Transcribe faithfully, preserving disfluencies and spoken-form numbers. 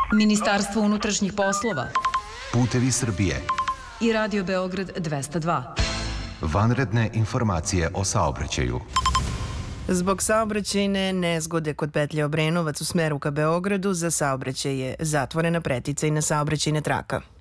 Ministarstvo unutrašnjih poslova, Putevi Srbije i Radio Beograd dvesta dva. Vanredne informacije o saobraćaju. Zbog saobraćajne nezgode kod petlje Obrenovac u smeru ka Beogradu za saobraćaj je zatvorena pretica i na saobraćajna traka.